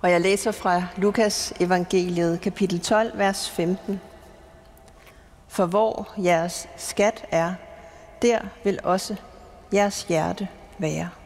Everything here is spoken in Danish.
Og jeg læser fra Lukas evangeliet, kapitel 12, vers 15. For hvor jeres skat er, der vil også jeres hjerte være.